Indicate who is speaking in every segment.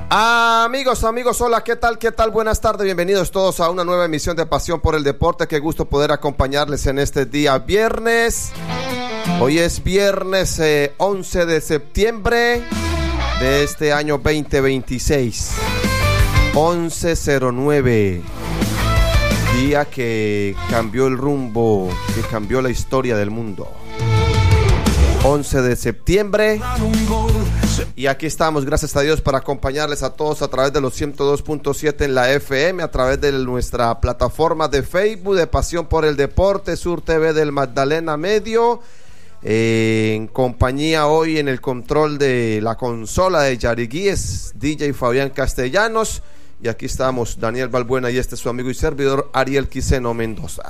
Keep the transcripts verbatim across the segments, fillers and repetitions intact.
Speaker 1: Amigos, amigos, hola, ¿qué tal? ¿Qué tal? Buenas tardes, bienvenidos todos a una nueva emisión de Pasión por el Deporte. Qué gusto poder acompañarles en este día viernes. Hoy es viernes eh, once de septiembre de este año veinte veintiséis. once cero nueve. Día que cambió el rumbo, que cambió la historia del mundo. once de septiembre. Y aquí estamos, gracias a Dios, para acompañarles a todos a través de los ciento dos punto siete en la F M, a través de nuestra plataforma de Facebook de Pasión por el Deporte, Sur T V del Magdalena Medio, eh, en compañía hoy en el control de la consola de Yarigui, es D J Fabián Castellanos, y aquí estamos, Daniel Balbuena, y este es su amigo y servidor Ariel Quiseno Mendoza.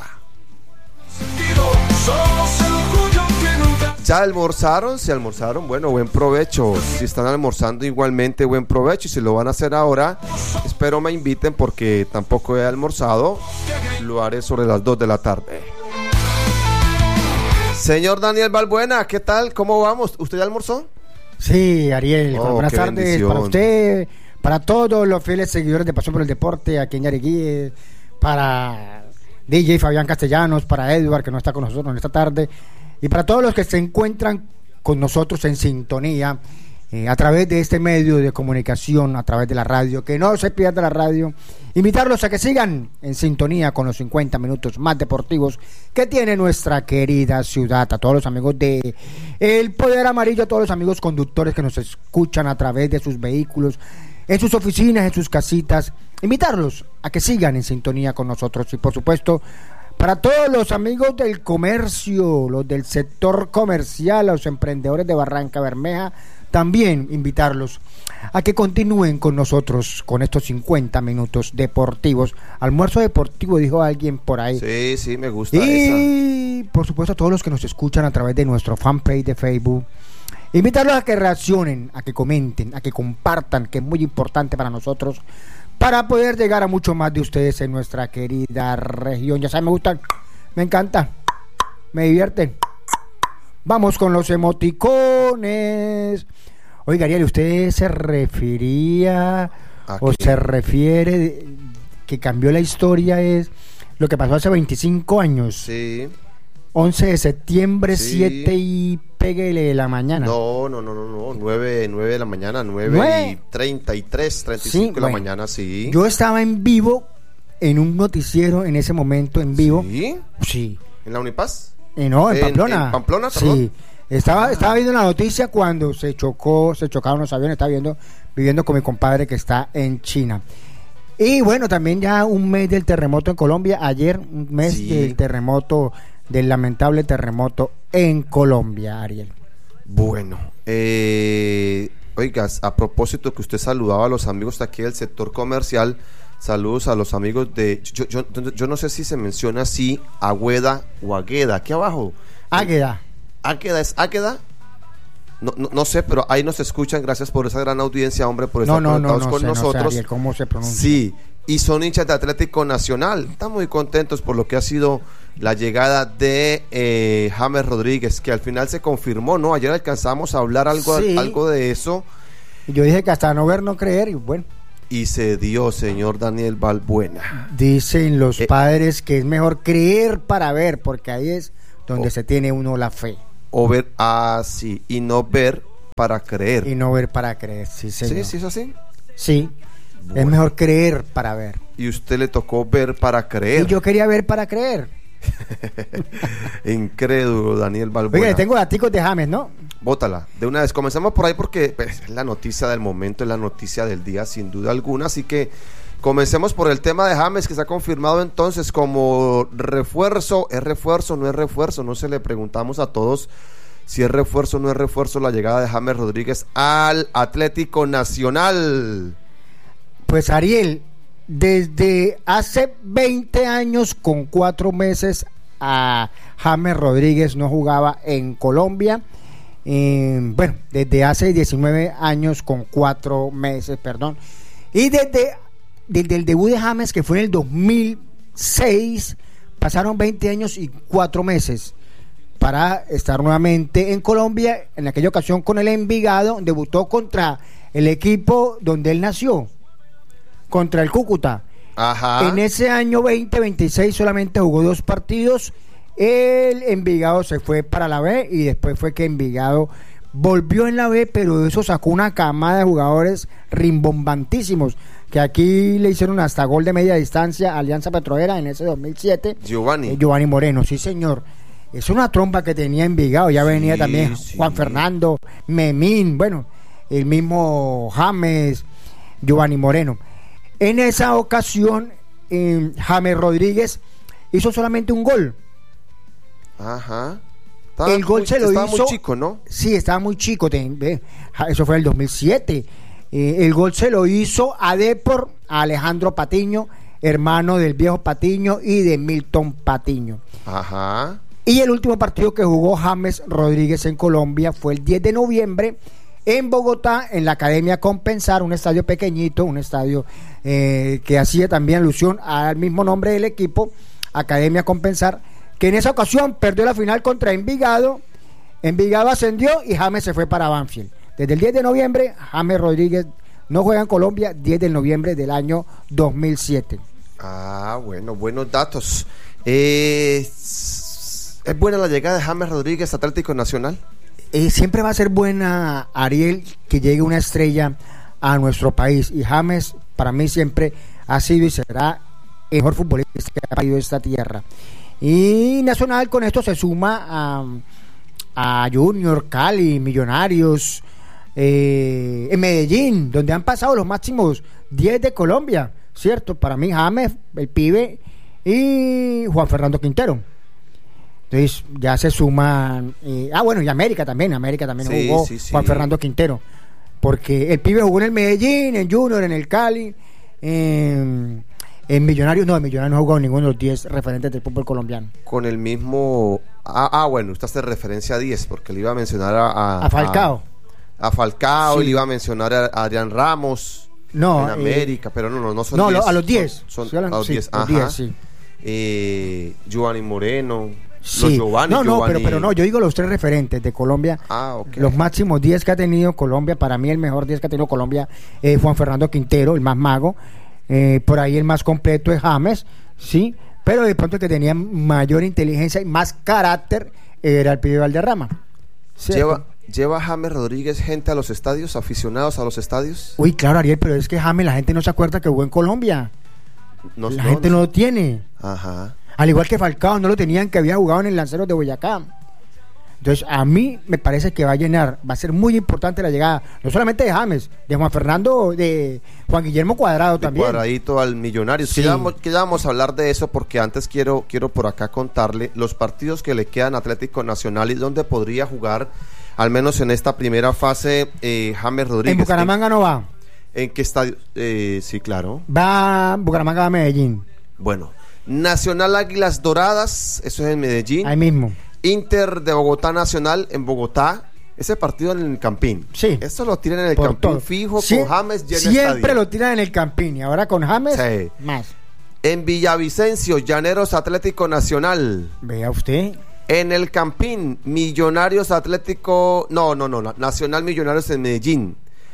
Speaker 1: ¿Ya almorzaron? ¿Se almorzaron? Bueno, buen provecho. Si están almorzando, igualmente buen provecho. Y si lo van a hacer ahora, espero me inviten porque tampoco he almorzado. Lo haré sobre las dos de la tarde. Señor Daniel Balbuena, ¿qué tal? ¿Cómo vamos? ¿Usted ya almorzó?
Speaker 2: Sí, Ariel.
Speaker 1: Oh,
Speaker 2: buenas tardes
Speaker 1: bendición.
Speaker 2: Para usted, para todos los fieles seguidores de Pasión por el Deporte aquí en Yarigui, para D J Fabián Castellanos, para Edward, que no está con nosotros en esta tarde, y para todos los que se encuentran con nosotros en sintonía eh, a través de este medio de comunicación, a través de la radio, que no se pierda la radio, invitarlos a que sigan en sintonía con los cincuenta minutos más deportivos que tiene nuestra querida ciudad. A todos los amigos de El Poder Amarillo, a todos los amigos conductores que nos escuchan a través de sus vehículos, en sus oficinas, en sus casitas, invitarlos a que sigan en sintonía con nosotros. Y por supuesto, para todos los amigos del comercio, los del sector comercial, los emprendedores de Barranca Bermeja, también invitarlos a que continúen con nosotros con estos cincuenta minutos deportivos. Almuerzo deportivo, dijo alguien por ahí.
Speaker 1: Sí, sí, me gusta
Speaker 2: y,
Speaker 1: esa.
Speaker 2: por supuesto, a todos los que nos escuchan a través de nuestro fanpage de Facebook, invitarlos a que reaccionen, a que comenten, a que compartan, que es muy importante para nosotros, para poder llegar a mucho más de ustedes en nuestra querida región. Ya saben, me gustan, me encanta, me divierten. Vamos con los emoticones. Oiga, Ariel, ¿usted se refería o se refiere que cambió la historia? Es lo que pasó hace veinticinco años.
Speaker 1: Sí.
Speaker 2: once de septiembre,
Speaker 1: Sí.
Speaker 2: siete y péguele de la mañana.
Speaker 1: No, no, no, no, no, nueve, nueve de la mañana, nueve
Speaker 2: ¿Nueve?
Speaker 1: y treinta y tres, treinta y cinco
Speaker 2: Sí,
Speaker 1: de la
Speaker 2: bueno.
Speaker 1: mañana, sí.
Speaker 2: Yo estaba en vivo en un noticiero en ese momento, en vivo.
Speaker 1: ¿Sí?
Speaker 2: Sí.
Speaker 1: ¿En la Unipaz?
Speaker 2: Eh, no, en,
Speaker 1: En-
Speaker 2: Pamplona.
Speaker 1: en Pamplona, perdón.
Speaker 2: Sí. Estaba, estaba viendo la noticia cuando se chocó, se chocaron los aviones. Estaba viendo, viviendo con mi compadre que está en China. Y bueno, también ya un mes del terremoto en Colombia. Ayer, un mes
Speaker 1: Sí.
Speaker 2: del terremoto, del lamentable terremoto en Colombia, Ariel.
Speaker 1: Bueno, eh, oigas, a propósito que usted saludaba a los amigos de aquí del sector comercial, saludos a los amigos de, yo, yo, yo no sé si se menciona así, Agüeda o Agueda, aquí abajo.
Speaker 2: Águeda.
Speaker 1: ¿Águeda es Águeda? No, no, no sé, pero ahí nos escuchan, gracias por esa gran audiencia, hombre, por estar
Speaker 2: No, no, no,
Speaker 1: conectados
Speaker 2: no
Speaker 1: con
Speaker 2: sé, no sé,
Speaker 1: nosotros.
Speaker 2: Ariel, ¿cómo se pronuncia?
Speaker 1: Sí, y son hinchas de Atlético Nacional. Están muy contentos por lo que ha sido la llegada de eh, James Rodríguez, que al final se confirmó, ¿no? Ayer alcanzamos a hablar algo,
Speaker 2: Sí.
Speaker 1: algo de eso.
Speaker 2: Y yo dije que hasta no ver, no creer, y bueno.
Speaker 1: Y se dio, señor Daniel Balbuena.
Speaker 2: Dicen los
Speaker 1: Eh.
Speaker 2: padres que es mejor creer para ver, porque ahí es donde
Speaker 1: Oh.
Speaker 2: se tiene uno la fe.
Speaker 1: O ver así, y no ver para creer.
Speaker 2: Y no ver para creer, sí, señor.
Speaker 1: ¿Sí? ¿Sí es así?
Speaker 2: Sí,
Speaker 1: Bueno.
Speaker 2: es mejor creer para ver.
Speaker 1: Y usted le tocó ver para creer.
Speaker 2: Y yo quería ver para creer.
Speaker 1: Incrédulo, Daniel Balbuena.
Speaker 2: Oiga, tengo daticos de James, ¿no?
Speaker 1: Bótala, de una vez. Comenzamos por ahí porque pues, es la noticia del momento, es la noticia del día, sin duda alguna. Así que comencemos por el tema de James, que se ha confirmado entonces como refuerzo. ¿Es refuerzo? ¿No es refuerzo? No se le preguntamos a todos si es refuerzo o no es refuerzo la llegada de James Rodríguez al Atlético Nacional.
Speaker 2: Pues Ariel, desde hace veinte años con cuatro meses a James Rodríguez no jugaba en Colombia. Eh, bueno, desde hace diecinueve años con cuatro meses, perdón. Y desde, desde el debut de James, que fue en el dos mil seis, pasaron veinte años y cuatro meses para estar nuevamente en Colombia. En aquella ocasión con el Envigado, debutó contra el equipo donde él nació, contra el Cúcuta.
Speaker 1: Ajá.
Speaker 2: En ese año veinte veintiséis solamente jugó dos partidos. El Envigado se fue para la B y después fue que Envigado volvió en la B, pero eso sacó una camada de jugadores rimbombantísimos, que aquí le hicieron hasta gol de media distancia a Alianza Petrolera en ese dos mil siete.
Speaker 1: Giovanni.
Speaker 2: Eh, Giovanni Moreno, sí señor. Es una trompa que tenía Envigado, ya venía
Speaker 1: sí,
Speaker 2: también
Speaker 1: sí.
Speaker 2: Juan Fernando, Memín, bueno, el mismo James, Giovanni Moreno. En esa ocasión, eh, James Rodríguez hizo solamente un gol.
Speaker 1: Ajá. Estaba
Speaker 2: El gol
Speaker 1: muy,
Speaker 2: se lo
Speaker 1: estaba
Speaker 2: hizo.
Speaker 1: muy chico, ¿no?
Speaker 2: Sí, estaba muy chico. Te, ve, eso fue el dos mil siete. Eh, el gol se lo hizo a Depor, a Alejandro Patiño, hermano del viejo Patiño y de Milton Patiño.
Speaker 1: Ajá.
Speaker 2: Y el último partido que jugó James Rodríguez en Colombia fue el diez de noviembre en Bogotá, en la Academia Compensar, un estadio pequeñito, un estadio eh, que hacía también alusión al mismo nombre del equipo, Academia Compensar, que en esa ocasión perdió la final contra Envigado. Envigado ascendió y James se fue para Banfield. Desde el diez de noviembre, James Rodríguez no juega en Colombia, diez de noviembre del año dos mil siete.
Speaker 1: Ah, bueno, buenos datos. Eh, ¿Es buena la llegada de James Rodríguez a Atlético Nacional?
Speaker 2: Eh, siempre va a ser buena, Ariel, que llegue una estrella a nuestro país. Y James, para mí, siempre ha sido y será el mejor futbolista que ha parido esta tierra. Y Nacional con esto se suma a, a Junior, Cali, Millonarios, eh, en Medellín, donde han pasado los máximos diez de Colombia, ¿cierto? Para mí, James, el pibe, y Juan Fernando Quintero. Entonces ya se suman, eh, ah bueno, y América también, América también
Speaker 1: sí,
Speaker 2: jugó
Speaker 1: sí, sí.
Speaker 2: Juan Fernando Quintero, porque el pibe jugó en el Medellín, en Junior, en el Cali, en, en Millonarios, no, en Millonarios no jugó en ninguno de los diez referentes del fútbol colombiano.
Speaker 1: Con el mismo, ah, ah bueno, usted hace referencia a diez, porque le iba a mencionar a... A,
Speaker 2: a Falcao.
Speaker 1: A, a Falcao,
Speaker 2: sí.
Speaker 1: Y le iba a mencionar a Adrián Ramos,
Speaker 2: no,
Speaker 1: en América, eh, pero no, no, no son
Speaker 2: no,
Speaker 1: diez.
Speaker 2: A los diez.
Speaker 1: Son,
Speaker 2: sí,
Speaker 1: son a los
Speaker 2: sí,
Speaker 1: diez,
Speaker 2: los
Speaker 1: ajá.
Speaker 2: diez, sí.
Speaker 1: Eh, Giovanni Moreno...
Speaker 2: Sí.
Speaker 1: Los Giovanni,
Speaker 2: no, no,
Speaker 1: Giovanni.
Speaker 2: Pero, pero no, yo digo los tres referentes de Colombia.
Speaker 1: Ah, okay.
Speaker 2: Los máximos diez que ha tenido Colombia. Para mí el mejor diez que ha tenido Colombia es eh, Juan Fernando Quintero, el más mago. Eh, por ahí el más completo es James, sí. Pero de pronto el que tenía mayor inteligencia y más carácter era el pibe Valderrama.
Speaker 1: Lleva, ¿Lleva James Rodríguez gente a los estadios, aficionados a los estadios?
Speaker 2: Uy, claro, Ariel, pero es que James, la gente no se acuerda que jugó en Colombia.
Speaker 1: No,
Speaker 2: la
Speaker 1: no,
Speaker 2: gente
Speaker 1: no.
Speaker 2: no lo tiene.
Speaker 1: Ajá.
Speaker 2: Al igual que Falcao, no lo tenían, que había jugado en el Lanceros de Boyacá. Entonces, a mí me parece que va a llenar, va a ser muy importante la llegada, no solamente de James, de Juan Fernando, de Juan Guillermo Cuadrado
Speaker 1: de
Speaker 2: también.
Speaker 1: Cuadradito al Millonarios.
Speaker 2: Sí.
Speaker 1: Que ya, vamos, que ya vamos a hablar de eso, porque antes quiero, quiero por acá contarle los partidos que le quedan a Atlético Nacional y donde podría jugar, al menos en esta primera fase, eh, James Rodríguez.
Speaker 2: En Bucaramanga
Speaker 1: ¿En,
Speaker 2: no va.
Speaker 1: ¿En qué estadio? Eh, sí, claro.
Speaker 2: Va, Bucaramanga va a Medellín.
Speaker 1: Bueno. Nacional Águilas Doradas, eso es en Medellín.
Speaker 2: Ahí mismo.
Speaker 1: Inter de Bogotá Nacional en Bogotá. Ese partido en el Campín.
Speaker 2: Sí.
Speaker 1: Eso lo tiran en el
Speaker 2: Por
Speaker 1: Campín
Speaker 2: todo.
Speaker 1: fijo,
Speaker 2: Sie-
Speaker 1: con James lleno
Speaker 2: Siempre
Speaker 1: estadio.
Speaker 2: lo tiran en el Campín y ahora con James,
Speaker 1: Sí.
Speaker 2: más.
Speaker 1: En Villavicencio, Llaneros Atlético Nacional.
Speaker 2: Vea usted.
Speaker 1: En el Campín, Millonarios Atlético... No, no, no, Nacional Millonarios en Medellín.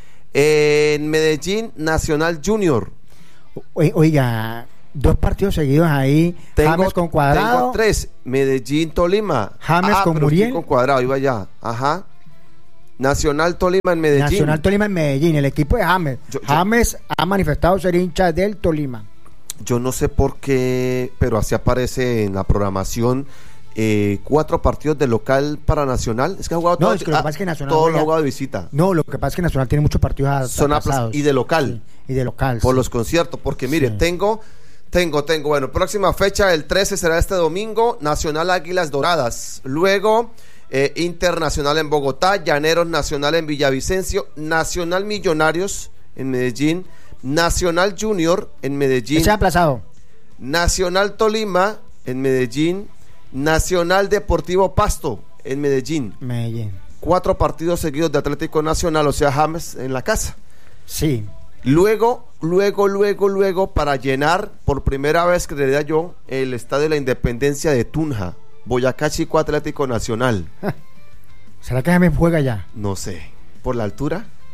Speaker 1: En Medellín, Nacional Junior.
Speaker 2: O- Oiga, dos partidos seguidos ahí.
Speaker 1: Tengo,
Speaker 2: James con Cuadrado.
Speaker 1: Tengo tres. Medellín, Tolima.
Speaker 2: James
Speaker 1: ah,
Speaker 2: con
Speaker 1: pero
Speaker 2: Muriel.
Speaker 1: estoy con Cuadrado, iba allá. Ajá. Nacional Tolima en Medellín.
Speaker 2: Nacional Tolima en Medellín, el equipo de James.
Speaker 1: Yo- yo-
Speaker 2: James ha manifestado ser hincha del Tolima.
Speaker 1: Yo no sé por qué, pero así aparece en la programación. Eh, cuatro partidos de local para Nacional. Es que ha jugado
Speaker 2: No,
Speaker 1: todo,
Speaker 2: es que lo que
Speaker 1: ah,
Speaker 2: pasa es que Nacional
Speaker 1: todo lo
Speaker 2: juega-
Speaker 1: ha jugado de visita.
Speaker 2: No, lo que pasa es que Nacional tiene muchos partidos a-
Speaker 1: Son aplas-
Speaker 2: aplazados.
Speaker 1: y de local.
Speaker 2: Sí, y de local.
Speaker 1: Por
Speaker 2: sí.
Speaker 1: los conciertos, porque mire,
Speaker 2: Sí.
Speaker 1: tengo, tengo, tengo, bueno, próxima fecha, el trece será este domingo, Nacional Águilas Doradas, luego eh, Internacional en Bogotá, Llaneros Nacional en Villavicencio, Nacional Millonarios en Medellín, Nacional Junior en Medellín,
Speaker 2: Ese aplazado.
Speaker 1: Nacional Tolima en Medellín, Nacional Deportivo Pasto en Medellín.
Speaker 2: Medellín.
Speaker 1: Cuatro partidos seguidos de Atlético Nacional, o sea, James en la casa.
Speaker 2: Sí.
Speaker 1: Luego, luego, luego, luego, para llenar por primera vez, creería yo, el Estadio de la Independencia de Tunja, Boyacá Chico Atlético Nacional.
Speaker 2: ¿Será que James juega ya?
Speaker 1: No sé, ¿por la altura?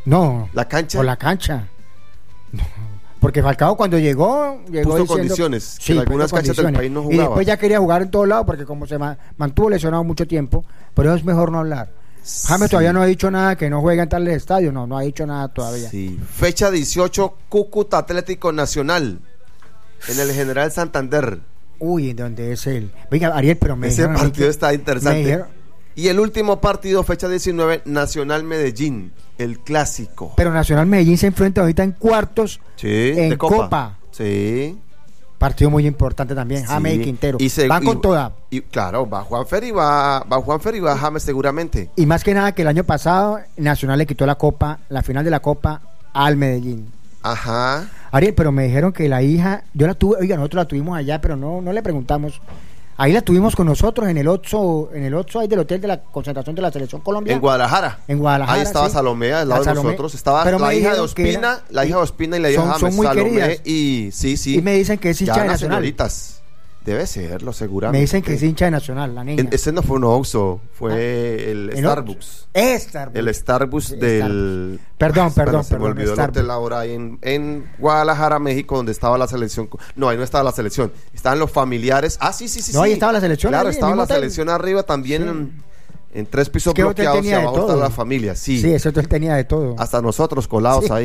Speaker 2: No.
Speaker 1: ¿La cancha?
Speaker 2: Por la cancha. No. Porque Falcao cuando llegó, llegó
Speaker 1: puso
Speaker 2: diciendo,
Speaker 1: condiciones, que
Speaker 2: sí,
Speaker 1: en algunas
Speaker 2: puso
Speaker 1: canchas del país no jugaba.
Speaker 2: Y después ya quería jugar en todos lados porque como se ma- mantuvo lesionado mucho tiempo, por eso es mejor no hablar. James
Speaker 1: Sí.
Speaker 2: todavía no ha dicho nada que no juega en tales estadios, no, no ha dicho nada todavía.
Speaker 1: Sí. Fecha dieciocho, Cúcuta Atlético Nacional, en el General Santander.
Speaker 2: Uy, ¿en dónde es él? Venga, Ariel, pero me
Speaker 1: Ese
Speaker 2: dijeron a mí
Speaker 1: partido
Speaker 2: que-
Speaker 1: está
Speaker 2: me
Speaker 1: interesante.
Speaker 2: dijeron-
Speaker 1: Y el último partido, fecha diecinueve, Nacional Medellín, el clásico.
Speaker 2: pero Nacional Medellín se enfrenta ahorita en cuartos,
Speaker 1: Sí,
Speaker 2: en
Speaker 1: de Copa.
Speaker 2: Copa.
Speaker 1: Sí.
Speaker 2: partido muy importante también, James
Speaker 1: Sí.
Speaker 2: y Quintero.
Speaker 1: Y se-
Speaker 2: Van
Speaker 1: y-
Speaker 2: con toda.
Speaker 1: Y claro, va Juanfer y va, va Juanfer y va James seguramente.
Speaker 2: Y más que nada que el año pasado Nacional le quitó la Copa, la final de la Copa al Medellín.
Speaker 1: Ajá.
Speaker 2: Ariel, pero me dijeron que la hija, yo la tuve, oiga, nosotros la tuvimos allá, pero no, no le preguntamos. Ahí la tuvimos con nosotros en el Otso, en el Otso ahí del hotel de la concentración de la Selección Colombia.
Speaker 1: En Guadalajara.
Speaker 2: En Guadalajara,
Speaker 1: Ahí estaba
Speaker 2: sí.
Speaker 1: Salomé al
Speaker 2: La
Speaker 1: lado de
Speaker 2: Salomé.
Speaker 1: nosotros. Estaba
Speaker 2: Pero
Speaker 1: la
Speaker 2: me
Speaker 1: hija de
Speaker 2: dijeron que
Speaker 1: Ospina,
Speaker 2: era-
Speaker 1: la hija de Ospina y la hija
Speaker 2: son-
Speaker 1: de James.
Speaker 2: son muy
Speaker 1: Salomé
Speaker 2: queridas.
Speaker 1: y sí, sí.
Speaker 2: Y me dicen que es hincha
Speaker 1: Ya
Speaker 2: de
Speaker 1: las
Speaker 2: Nacional.
Speaker 1: señoritas. Debe serlo, seguramente.
Speaker 2: Me dicen que es hincha de Nacional, la niña.
Speaker 1: En- ese no fue un Oxxo, fue
Speaker 2: Ah.
Speaker 1: el
Speaker 2: En
Speaker 1: Starbucks.
Speaker 2: Es Starbucks.
Speaker 1: El Starbucks
Speaker 2: Sí,
Speaker 1: del...
Speaker 2: Perdón,
Speaker 1: Ay,
Speaker 2: perdón,
Speaker 1: se me
Speaker 2: perdón,
Speaker 1: olvidó el
Speaker 2: Starbucks.
Speaker 1: hotel ahora ahí en, en Guadalajara, México, donde estaba la selección. No, ahí no estaba la selección. Estaban los familiares. Ah, sí, sí, sí.
Speaker 2: No,
Speaker 1: sí.
Speaker 2: ahí estaba la selección,
Speaker 1: Claro,
Speaker 2: ahí, en el
Speaker 1: estaba la
Speaker 2: mismo hotel.
Speaker 1: selección arriba también
Speaker 2: Sí.
Speaker 1: en, en tres pisos
Speaker 2: Es que el hotel
Speaker 1: bloqueados y
Speaker 2: tenía de
Speaker 1: abajo
Speaker 2: todo.
Speaker 1: estaba la familia. Sí.
Speaker 2: Sí, ese hotel tenía de todo.
Speaker 1: Hasta nosotros colados
Speaker 2: Sí.
Speaker 1: ahí.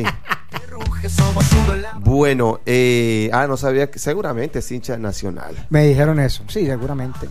Speaker 1: Bueno, eh, ah, no sabía que seguramente es hincha de Nacional.
Speaker 2: Me dijeron eso, sí, seguramente.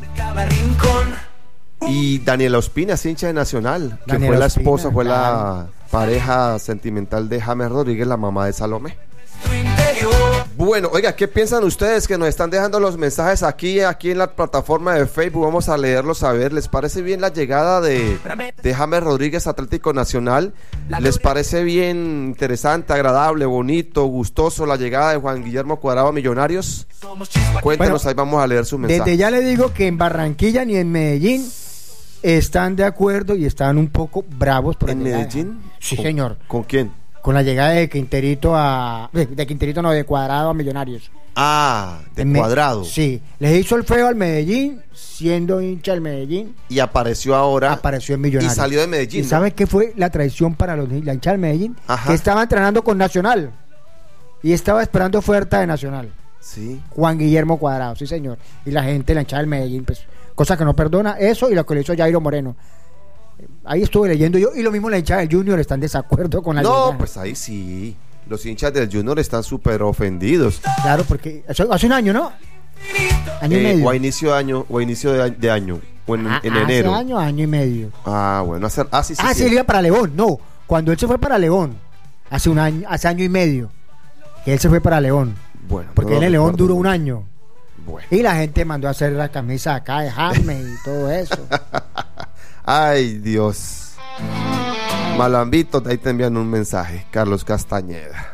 Speaker 1: Y Daniela Ospina es hincha de Nacional, que
Speaker 2: Daniela
Speaker 1: fue la
Speaker 2: Ospina,
Speaker 1: esposa, fue
Speaker 2: claro.
Speaker 1: la pareja sentimental de James Rodríguez, la mamá de Salomé. Bueno, oiga, ¿qué piensan ustedes que nos están dejando los mensajes aquí, aquí en la plataforma de Facebook? Vamos a leerlos a ver. ¿Les parece bien la llegada de, de James Rodríguez a Atlético Nacional? ¿Les parece bien interesante, agradable, bonito, gustoso la llegada de Juan Guillermo Cuadrado a Millonarios? Cuéntanos,
Speaker 2: Bueno,
Speaker 1: ahí vamos a leer su mensaje.
Speaker 2: Desde ya le digo que en Barranquilla ni en Medellín están de acuerdo y están un poco bravos por
Speaker 1: ¿En
Speaker 2: la llegada.
Speaker 1: Medellín?
Speaker 2: Sí,
Speaker 1: ¿Con-
Speaker 2: señor.
Speaker 1: ¿Con quién?
Speaker 2: Con la llegada de Quinterito a de, de Quinterito no, de Cuadrado a Millonarios.
Speaker 1: Ah, de
Speaker 2: En Me-
Speaker 1: Cuadrado.
Speaker 2: Sí, les hizo el feo al Medellín, siendo hincha del Medellín,
Speaker 1: Y apareció ahora.
Speaker 2: apareció en Millonarios.
Speaker 1: Y salió de Medellín.
Speaker 2: ¿Y
Speaker 1: ¿no?
Speaker 2: sabes qué fue la traición para los, la hincha del Medellín?
Speaker 1: Ajá.
Speaker 2: Que estaba entrenando con Nacional y estaba esperando oferta de Nacional.
Speaker 1: Sí.
Speaker 2: Juan Guillermo Cuadrado, sí señor. Y la gente, la hinchada del Medellín, pues, cosa que no perdona, eso y lo que le hizo Jairo Moreno. Ahí estuve leyendo yo, y lo mismo la hinchada del Junior está en desacuerdo con la
Speaker 1: No,
Speaker 2: llegada.
Speaker 1: pues ahí sí. Los hinchas del Junior están súper ofendidos.
Speaker 2: Claro, porque eso- hace un año, ¿no? Año y
Speaker 1: Eh,
Speaker 2: medio.
Speaker 1: o a inicio de año, o a inicio de, de año, o en,
Speaker 2: Ah,
Speaker 1: en
Speaker 2: hace
Speaker 1: enero.
Speaker 2: año, año y medio.
Speaker 1: Ah, bueno, hacer, ah, sí, sí,
Speaker 2: ah,
Speaker 1: sí.
Speaker 2: sí, él iba para León. No, cuando él se fue para León, hace un año, hace año y medio, que él se fue para León.
Speaker 1: Bueno,
Speaker 2: Porque
Speaker 1: no
Speaker 2: él
Speaker 1: lo
Speaker 2: en León
Speaker 1: recuerdo
Speaker 2: duró un
Speaker 1: mucho.
Speaker 2: año.
Speaker 1: Bueno.
Speaker 2: Y la gente mandó a hacer la camisa acá de James y todo eso.
Speaker 1: Ay, Dios. Malambito, ahí te envían un mensaje, Carlos Castañeda.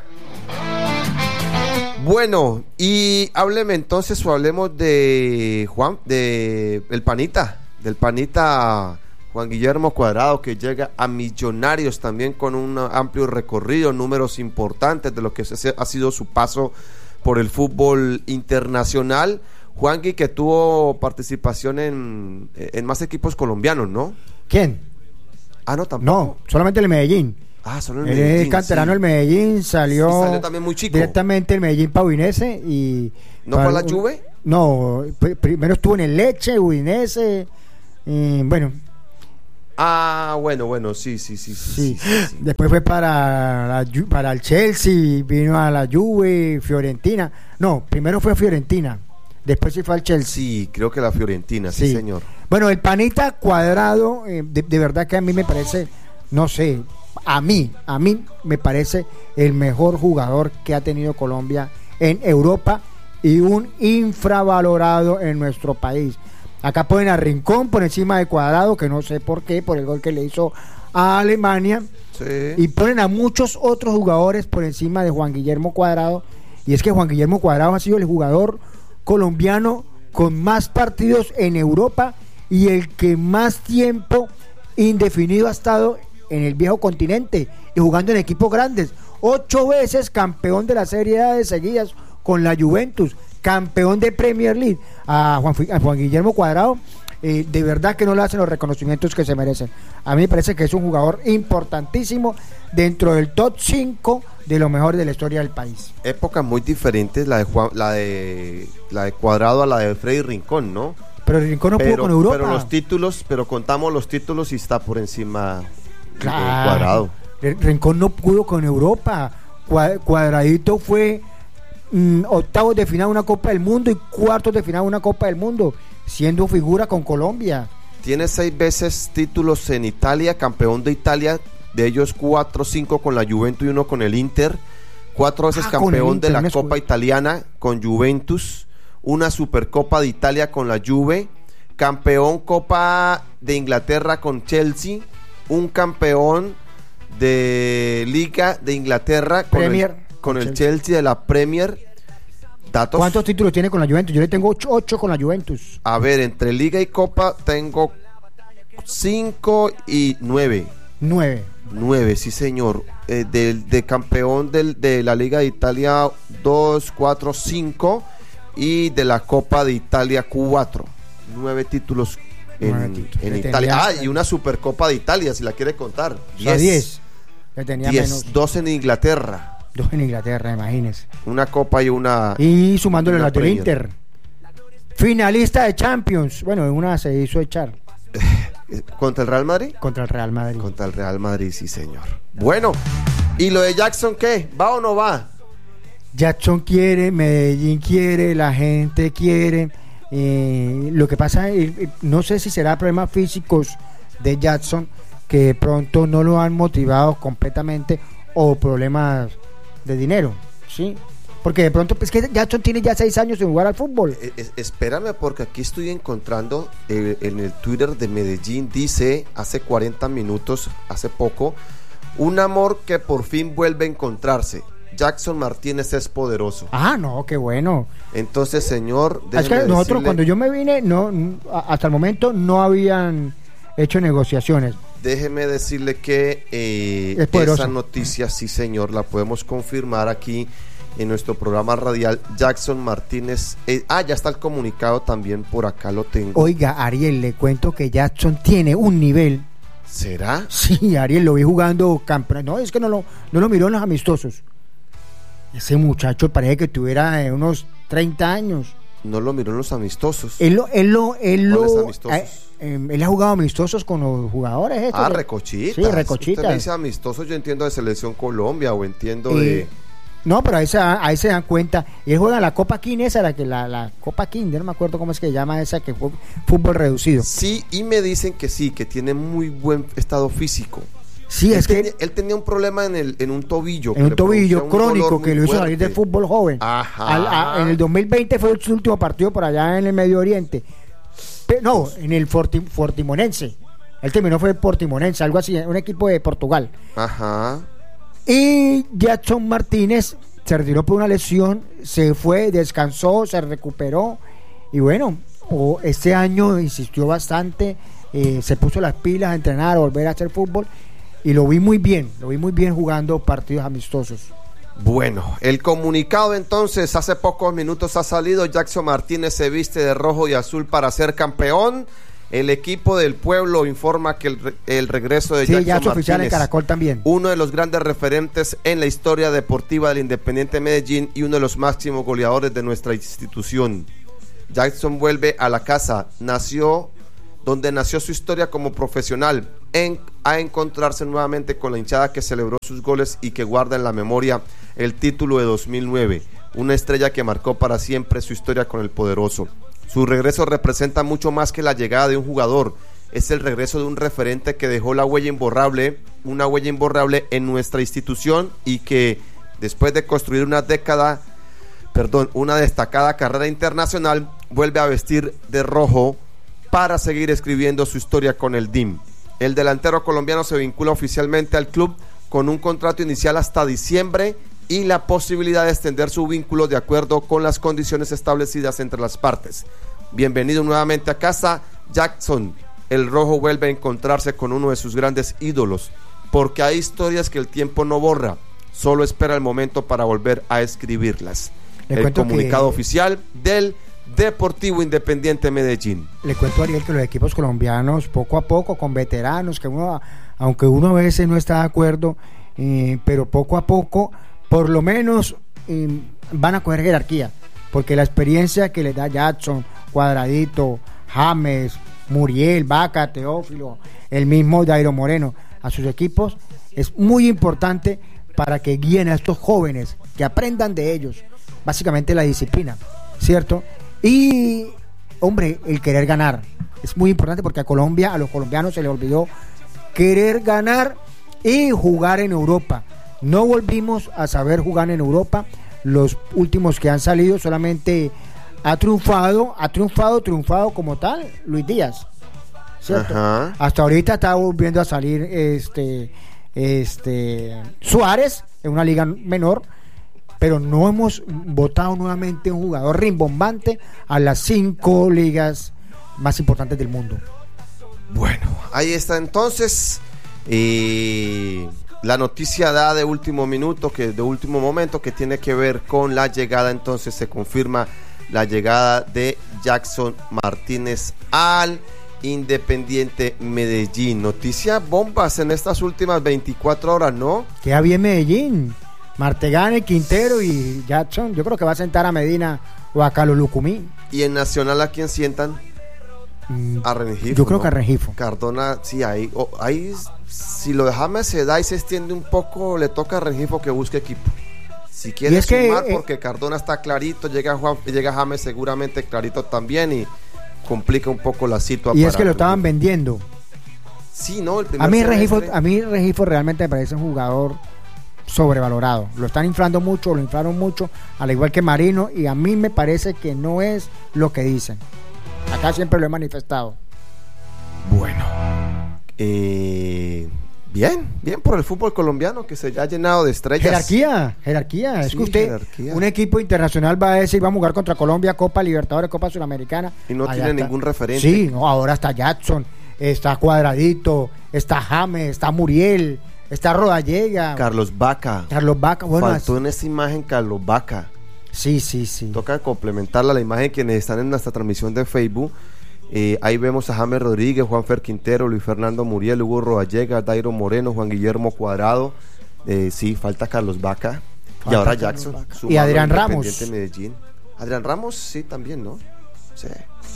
Speaker 1: Bueno, y hábleme entonces, o hablemos de Juan, de el panita, del panita Juan Guillermo Cuadrado, que llega a Millonarios también con un amplio recorrido, números importantes de lo que se- ha sido su paso por el fútbol internacional. Juan Gui, que tuvo participación en, en más equipos colombianos, ¿no?
Speaker 2: ¿Quién?
Speaker 1: Ah, no, tampoco.
Speaker 2: No, solamente el Medellín.
Speaker 1: Ah, solo el
Speaker 2: Él
Speaker 1: Medellín.
Speaker 2: es canterano
Speaker 1: sí.
Speaker 2: del Medellín, salió,
Speaker 1: Y salió también muy chico.
Speaker 2: directamente el Medellín para Udinese y
Speaker 1: ¿No
Speaker 2: para
Speaker 1: fue a la
Speaker 2: un-
Speaker 1: Juve?
Speaker 2: No, pr- primero estuvo en el Leche, Udinese, y bueno,
Speaker 1: Ah, bueno, bueno, sí, sí, sí, sí.
Speaker 2: sí.
Speaker 1: sí, sí, sí.
Speaker 2: Después fue para la Ju- para el Chelsea, vino a la Juve, Fiorentina. No, primero fue a Fiorentina, después sí fue al Chelsea.
Speaker 1: Sí, creo que la Fiorentina, sí,
Speaker 2: Sí.
Speaker 1: señor.
Speaker 2: Bueno, el panita Cuadrado, eh, de, de verdad que a mí me parece, no sé, a mí, a mí me parece el mejor jugador que ha tenido Colombia en Europa y un infravalorado en nuestro país. Acá ponen a Rincón por encima de Cuadrado, que no sé por qué, por el gol que le hizo a Alemania,
Speaker 1: Sí.
Speaker 2: y ponen a muchos otros jugadores por encima de Juan Guillermo Cuadrado, y es que Juan Guillermo Cuadrado ha sido el jugador colombiano con más partidos en Europa y el que más tiempo indefinido ha estado en el viejo continente y jugando en equipos grandes. Ocho veces campeón de la Serie A de seguidas con la Juventus, campeón de Premier League. A Juan, Fi- a Juan Guillermo Cuadrado eh, de verdad que no le hacen los reconocimientos que se merecen. A mí me parece que es un jugador importantísimo dentro del top cinco de lo mejor de la historia del país.
Speaker 1: Épocas muy diferentes, la de Juan, la de la de Cuadrado a la de Freddy Rincón, ¿no?
Speaker 2: Pero el Rincón no
Speaker 1: pero,
Speaker 2: pudo con Europa.
Speaker 1: Pero los títulos, pero contamos los títulos y está por encima
Speaker 2: claro,
Speaker 1: de Cuadrado.
Speaker 2: El Rincón no pudo con Europa. Cuadradito fue mm, octavos de final una Copa del Mundo y cuartos de final una Copa del Mundo, siendo figura con Colombia.
Speaker 1: Tiene seis veces títulos en Italia, campeón de Italia, de ellos cuatro, cinco con la Juventus y uno con el Inter. Cuatro veces ah, campeón Inter, de la Copa Italiana con Juventus, una Supercopa de Italia con la Juve, campeón Copa de Inglaterra con Chelsea, un campeón de Liga de Inglaterra con
Speaker 2: Premier,
Speaker 1: el, con el Chelsea. Chelsea de la Premier. Datos.
Speaker 2: ¿Cuántos títulos tiene con la Juventus? Yo le tengo ocho, ocho con la Juventus.
Speaker 1: A ver, entre Liga y Copa tengo cinco y nueve.
Speaker 2: Nueve.
Speaker 1: Nueve, sí señor. Eh, de, de campeón del, de la Liga de Italia dos, cuatro, cinco y de la Copa de Italia cuatro. Nueve títulos en, Nueve títulos. en Italia. Ah, y una Supercopa de Italia, si la quiere contar.
Speaker 2: Diez. diez. Le tenía
Speaker 1: diez.
Speaker 2: Menos.
Speaker 1: Dos en Inglaterra.
Speaker 2: Dos en Inglaterra, imagínese.
Speaker 1: Una Copa y una.
Speaker 2: Y sumándole la del Inter. Finalista de Champions. Bueno, una se hizo echar.
Speaker 1: ¿Contra el Real Madrid?
Speaker 2: Contra el Real Madrid.
Speaker 1: Contra el Real Madrid, sí señor. Bueno, ¿y lo de Jackson qué? ¿Va o no va?
Speaker 2: Jackson quiere, Medellín quiere, la gente quiere. Eh, lo que pasa, eh, no sé si será problemas físicos de Jackson que de pronto no lo han motivado completamente o problemas de dinero, ¿sí? Porque de pronto, pues que Jackson tiene ya seis años sin jugar al fútbol.
Speaker 1: Eh, eh, espérame, porque aquí estoy encontrando eh, en el Twitter de Medellín, dice hace cuarenta minutos, hace poco, un amor que por fin vuelve a encontrarse. Jackson Martínez es poderoso.
Speaker 2: Ah, no, qué bueno.
Speaker 1: Entonces, señor,
Speaker 2: es que nosotros decirle... cuando yo me vine, no, hasta el momento no habían hecho negociaciones.
Speaker 1: Déjeme decirle que eh, esa noticia, sí señor, la podemos confirmar aquí en nuestro programa radial. Jackson Martínez, eh, ah, ya está el comunicado también, por acá lo tengo.
Speaker 2: Oiga, Ariel, le cuento que Jackson tiene un nivel.
Speaker 1: ¿Será?
Speaker 2: Sí, Ariel, lo vi jugando campeón. No, es que no lo, no lo miró en los amistosos. Ese muchacho parece que tuviera eh, unos treinta años.
Speaker 1: No lo miró en los amistosos.
Speaker 2: Él lo, él lo, él lo,
Speaker 1: amistosos?
Speaker 2: Eh, eh, él ha jugado amistosos con los jugadores. Estos,
Speaker 1: ah,
Speaker 2: de...
Speaker 1: recochitas.
Speaker 2: Sí, recochitas.
Speaker 1: Usted me dice amistosos, yo entiendo de Selección Colombia o entiendo eh, de...
Speaker 2: No, pero ahí se, ahí se dan cuenta. Y él juega la Copa King, esa, la, que, la, la Copa King, no me acuerdo cómo es que se llama esa, que fue fútbol reducido.
Speaker 1: Sí, y me dicen que sí, que tiene muy buen estado físico.
Speaker 2: Sí,
Speaker 1: él
Speaker 2: es
Speaker 1: tenía,
Speaker 2: que
Speaker 1: él tenía un problema en el en un tobillo.
Speaker 2: En un tobillo un crónico que lo hizo salir del fútbol joven.
Speaker 1: Ajá.
Speaker 2: Al, a, en el dos mil veinte fue su último partido por allá en el Medio Oriente. Pero, no, en el Forti, Fortimonense. Él terminó fue Portimonense, algo así, un equipo de Portugal.
Speaker 1: Ajá.
Speaker 2: Y Jackson Martínez se retiró por una lesión, se fue, descansó, se recuperó y bueno, o este año insistió bastante, eh, se puso las pilas a entrenar, a volver a hacer fútbol. Y lo vi muy bien, lo vi muy bien jugando partidos amistosos.
Speaker 1: Bueno, el comunicado entonces, hace pocos minutos ha salido. Jackson Martínez se viste de rojo y azul para ser campeón. El equipo del pueblo informa que el, re, el regreso de
Speaker 2: sí,
Speaker 1: Jackson
Speaker 2: ya es oficial
Speaker 1: Martínez,
Speaker 2: en Caracol también.
Speaker 1: Uno de los grandes referentes en la historia deportiva del Independiente Medellín y uno de los máximos goleadores de nuestra institución. Jackson vuelve a la casa, nació donde nació su historia como profesional, en, a encontrarse nuevamente con la hinchada que celebró sus goles y que guarda en la memoria el título de dos mil nueve, una estrella que marcó para siempre su historia con el poderoso. Su regreso representa mucho más que la llegada de un jugador, es el regreso de un referente que dejó la huella imborrable, una huella imborrable en nuestra institución y que después de construir una década, perdón, una destacada carrera internacional, vuelve a vestir de rojo para seguir escribiendo su historia con el D I M. El delantero colombiano se vincula oficialmente al club con un contrato inicial hasta diciembre y la posibilidad de extender su vínculo de acuerdo con las condiciones establecidas entre las partes. Bienvenido nuevamente a casa, Jackson. El rojo vuelve a encontrarse con uno de sus grandes ídolos, porque hay historias que el tiempo no borra, solo espera el momento para volver a escribirlas. Le el comunicado que... oficial del Deportivo Independiente Medellín.
Speaker 2: Le cuento a Ariel que los equipos colombianos poco a poco, con veteranos, que uno, aunque uno a veces no está de acuerdo, eh, pero poco a poco, por lo menos eh, van a coger jerarquía, porque la experiencia que le da Jackson, Cuadradito, James, Muriel, Vaca, Teófilo, el mismo Dairo Moreno, a sus equipos, es muy importante para que guíen a estos jóvenes, que aprendan de ellos, básicamente la disciplina, ¿cierto? Y, hombre, el querer ganar es muy importante, porque a Colombia, a los colombianos se les olvidó querer ganar y jugar en Europa. No volvimos a saber jugar en Europa. Los últimos que han salido solamente ha triunfado, ha triunfado, triunfado como tal, Luis Díaz, ¿cierto?
Speaker 1: Ajá.
Speaker 2: Hasta ahorita está volviendo a salir este, este Suárez en una liga menor, pero no hemos votado nuevamente un jugador rimbombante a las cinco ligas más importantes del mundo.
Speaker 1: Bueno, ahí está entonces eh, la noticia dada de último minuto, que de último momento, que tiene que ver con la llegada. Entonces se confirma la llegada de Jackson Martínez al Independiente Medellín. Noticia bombas en estas últimas veinticuatro horas, ¿no?
Speaker 2: Queda bien Medellín. Martegane, Quintero y Jackson. Yo creo que va a sentar a Medina o a Carlos Lucumí.
Speaker 1: ¿Y en Nacional a quién sientan?
Speaker 2: Mm,
Speaker 1: a Rengifo.
Speaker 2: Yo creo
Speaker 1: ¿no?
Speaker 2: que a Rengifo.
Speaker 1: Cardona, sí, ahí, oh, ahí si lo de James se da y se extiende un poco, le toca a Rengifo que busque equipo. Si quiere
Speaker 2: es
Speaker 1: sumar,
Speaker 2: que,
Speaker 1: porque Cardona está clarito, llega Juan, llega James seguramente clarito también, y complica un poco la situación.
Speaker 2: Y es que lo estaban vendiendo.
Speaker 1: Sí, no, el primer
Speaker 2: a mí
Speaker 1: semestre...
Speaker 2: Rengifo, a mí Rengifo realmente me parece un jugador sobrevalorado. Lo están inflando mucho, lo inflaron mucho, al igual que Marino, y a mí me parece que no es lo que dicen. Acá siempre lo he manifestado.
Speaker 1: Bueno, eh, bien, bien por el fútbol colombiano, que se ha llenado de estrellas.
Speaker 2: Jerarquía, jerarquía.
Speaker 1: Sí,
Speaker 2: es que usted,
Speaker 1: jerarquía.
Speaker 2: Un equipo internacional va a decir, vamos a jugar contra Colombia, Copa Libertadores, Copa Sudamericana.
Speaker 1: Y no
Speaker 2: Allá
Speaker 1: tiene
Speaker 2: está.
Speaker 1: ningún referente.
Speaker 2: Sí, no, ahora está Jackson, está Cuadradito, está James, está Muriel, está Rodallega,
Speaker 1: Carlos Vaca.
Speaker 2: Carlos Vaca. Bueno,
Speaker 1: Faltó
Speaker 2: así,
Speaker 1: en esta imagen Carlos Vaca.
Speaker 2: sí, sí, sí.
Speaker 1: Toca complementarla, la imagen, quienes están en nuestra transmisión de Facebook. Eh, ahí vemos a James Rodríguez, Juanfer Quintero, Luis Fernando Muriel, Hugo Rodallega, Dairo Moreno, Juan Guillermo Cuadrado. Eh, sí, falta Carlos Vaca.
Speaker 2: Falta
Speaker 1: y ahora
Speaker 2: Carlos
Speaker 1: Jackson.
Speaker 2: Vaca.
Speaker 1: sumando
Speaker 2: Y Adrián
Speaker 1: al
Speaker 2: Ramos.
Speaker 1: Independiente Medellín. Adrián Ramos, sí, también, ¿no? Sí.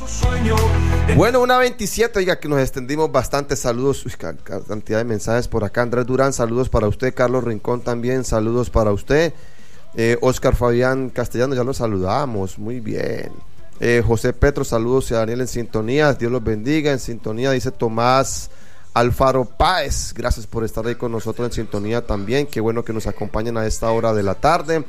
Speaker 1: Bueno, una veintisiete, oiga, que nos extendimos bastante. Saludos, uy, cantidad de mensajes por acá. Andrés Durán, saludos para usted. Carlos Rincón también, saludos para usted. Eh, Oscar Fabián Castellano, ya lo saludamos, muy bien. Eh, José Petro, saludos a Daniel en sintonía, Dios los bendiga. En sintonía dice Tomás Alfaro Páez, gracias por estar ahí con nosotros en sintonía también. Qué bueno que nos acompañen a esta hora de la tarde.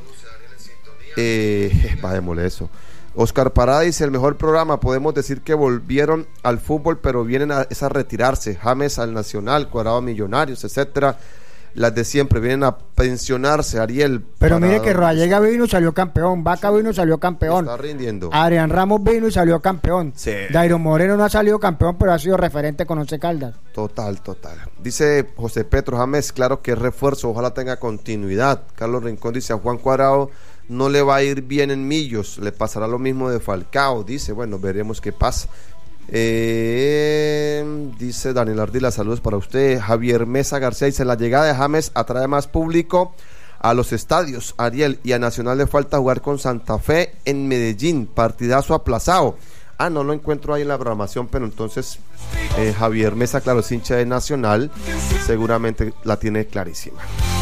Speaker 1: Eh, bajémosle eso. Oscar Parada dice: el mejor programa, podemos decir que volvieron al fútbol, pero vienen a, es a retirarse. James al Nacional, Cuadrado a Millonarios, etcétera. Las de siempre vienen a pensionarse. Ariel,
Speaker 2: pero mire que Rodallega vino y salió campeón, Vaca vino y salió campeón,
Speaker 1: está rindiendo.
Speaker 2: Adrián Ramos vino y salió campeón,
Speaker 1: Sí.
Speaker 2: Dairo Moreno no ha salido campeón, pero ha sido referente con Once Caldas.
Speaker 1: Total, total. Dice José Petro James, claro que es refuerzo, ojalá tenga continuidad. Carlos Rincón dice: a Juan Cuadrado no le va a ir bien en Millos, le pasará lo mismo de Falcao. Dice, bueno, veremos qué pasa. Eh, dice Daniel Ardila, saludos para usted. Javier Mesa García dice: la llegada de James atrae más público a los estadios, Ariel, y a Nacional le falta jugar con Santa Fe en Medellín, partidazo aplazado. Ah, no lo encuentro ahí en la programación, pero entonces eh, Javier Mesa, claro, es hincha de Nacional, seguramente la tiene clarísima.